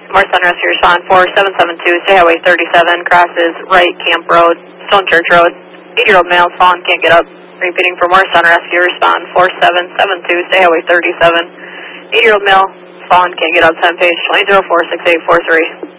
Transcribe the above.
Morse Sun Rescue respond 4772, State Highway 37, crosses right Camp Road, Stone Church Road. 8-year-old male has fallen, can't get up. Repeating for Morse Sun Rescue, respond 4772, State Highway 37. 8-year-old male has fallen, can't get up, 10 page 20046843.